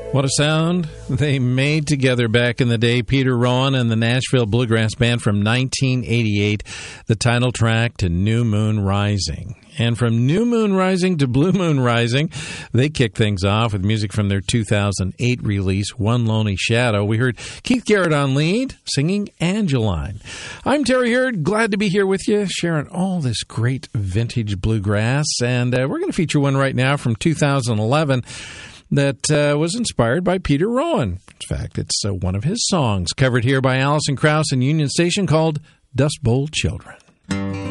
What a sound they made together back in the day. Peter Rowan and the Nashville Bluegrass Band from 1988, the title track to New Moon Rising. And from New Moon Rising to Blue Moon Rising, they kicked things off with music from their 2008 release, One Lonely Shadow. We heard Keith Garrett on lead, singing Angeline. I'm Terry Hurd, glad to be here with you, sharing all this great vintage bluegrass. And we're going to feature one right now from 2011 that was inspired by Peter Rowan. In fact, it's one of his songs covered here by Alison Krauss and Union Station called Dust Bowl Children.